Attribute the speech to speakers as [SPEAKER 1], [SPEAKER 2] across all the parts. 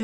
[SPEAKER 1] 就是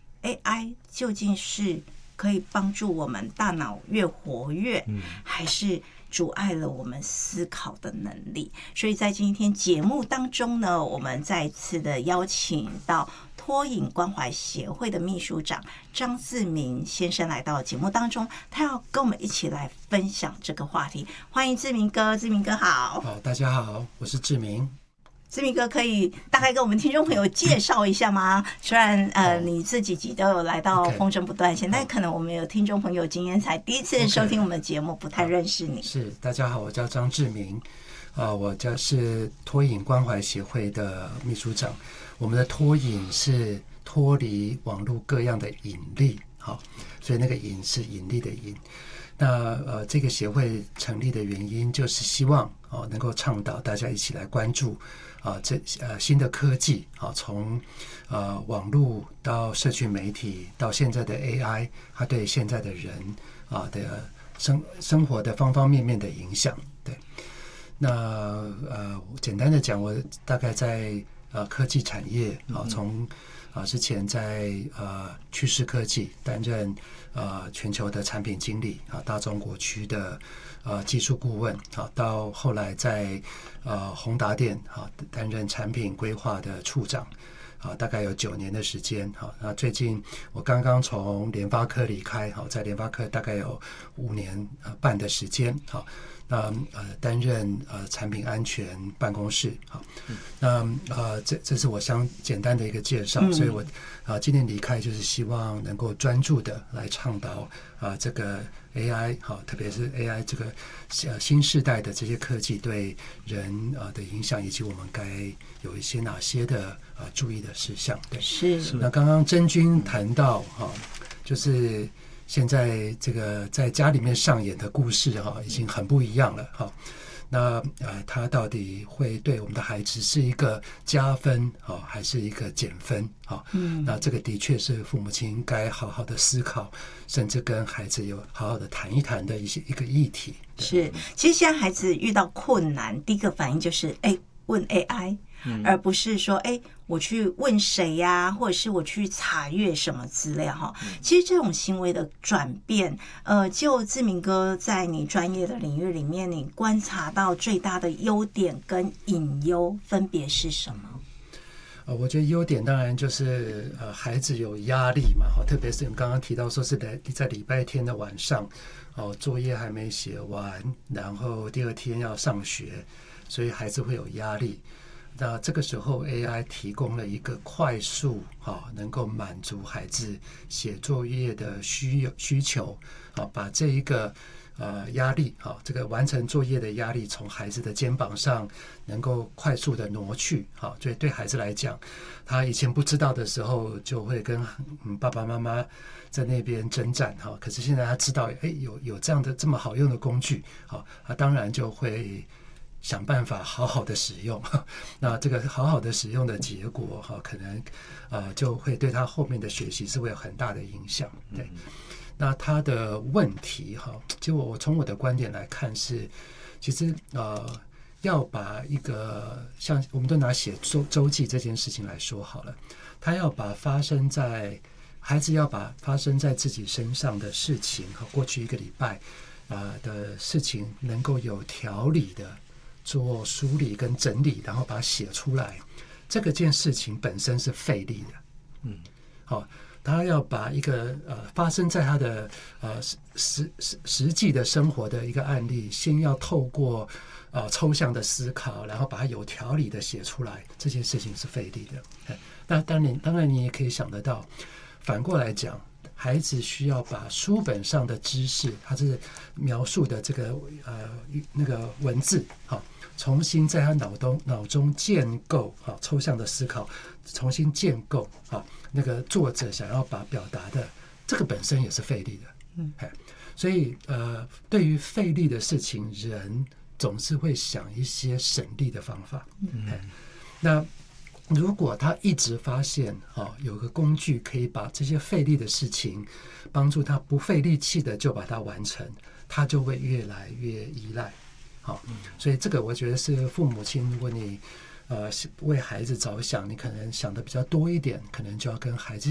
[SPEAKER 1] AI 究竟是可以帮助我们大脑越活跃，还是阻碍了我们思考的能力？所以在今天节目当中呢，我们再次的邀请到脱瘾关怀协会的秘书长张志明先生来到节目当中，他要跟我们一起来分享这个话题。欢迎志明哥，志明哥好。
[SPEAKER 2] 好，大家好，我是志明。
[SPEAKER 1] 志明哥可以大概跟我们听众朋友介绍一下吗？虽然你这几集都有来到风筝不断线，但可能我们有听众朋友今天才第一次收听我们的节目，不太认识你。
[SPEAKER 2] 是，大家好，我叫张志明，我是脱瘾关怀协会的秘书长。我们的脱瘾是脱离网络各样的引力，好，所以那个瘾是引力的瘾。那这个协会成立的原因就是希望能够倡导大家一起来关注新的科技从网络到社群媒体到现在的 AI， 它对现在的人的生活的方方面面的影响。对，那简单的讲，我大概在科技产业从之前在趋势科技担任全球的产品经理大中国区的技术顾问到后来在宏达电担任产品规划的处长大概有9年的时间。那最近我刚刚从联发科离开，在联发科大概有5年半的时间。那担任产品安全办公室。那这是我简单的一个介绍。所以我今天离开就是希望能够专注的来倡导这个 AI 特别是 AI 这个新世代的这些科技对人的影响，以及我们该有一些哪些的注意的事项。对，
[SPEAKER 1] 是。
[SPEAKER 2] 那刚刚真君谈到就是现在这个在家里面上演的故事已经很不一样了。那它到底会对我们的孩子是一个加分还是一个减分？那这个的确是父母亲该好好的思考，甚至跟孩子有好好的谈一谈的一个议题。
[SPEAKER 1] 是，其实现在孩子遇到困难，第一个反应就是问 AI，而不是说我去问谁呀，或者是我去查阅什么资料哈。其实这种行为的转变，就志明哥在你专业的领域里面，你观察到最大的优点跟隐忧分别是什么？
[SPEAKER 2] 我觉得优点当然就是孩子有压力嘛，特别是你刚刚提到说是在礼拜天的晚上，作业还没写完，然后第2天要上学，所以孩子会有压力。那这个时候 AI 提供了一个快速能够满足孩子写作业的需求，把这一个压力这个完成作业的压力从孩子的肩膀上能够快速的挪去。所以对孩子来讲，他以前不知道的时候就会跟爸爸妈妈在那边征战，可是现在他知道有这样的这么好用的工具，他当然就会想办法好好的使用。那这个好好的使用的结果可能就会对他后面的学习是会有很大的影响。对，那他的问题结果我从我的观点来看是，其实要把一个像我们都拿写周记这件事情来说好了，他要把孩子要把发生在自己身上的事情过去1个礼拜的事情能够有条理的做梳理跟整理，然后把它写出来，这个件事情本身是费力的。他要把一个发生在他的实际的生活的一个案例，先要透过抽象的思考，然后把它有条理的写出来，这件事情是费力的。那当然你也可以想得到，反过来讲，孩子需要把书本上的知识，他是描述的这个那个文字重新在他脑中建构抽象的思考，重新建构那个作者想要把表达的，这个本身也是费力的。所以对于费力的事情，人总是会想一些省力的方法。那如果他一直发现有个工具可以把这些费力的事情帮助他不费力气的就把它完成，他就会越来越依赖。所以这个我觉得是父母亲，如果你为孩子着想，你可能想的比较多一点，可能就要跟孩子